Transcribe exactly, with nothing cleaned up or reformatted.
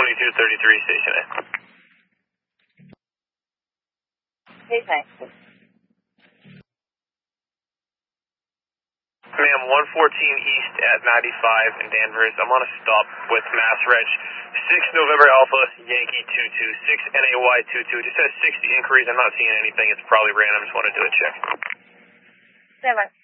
twenty-two thirty-three, station A. Station A. Ma'am, one fourteen East at ninety-five in Danvers. I'm on a stop with Mass Reg six November Alpha Yankee two two six N A Y two two. Just has sixty inquiries. I'm not seeing anything. It's probably random. Just want to do a check. Stand by.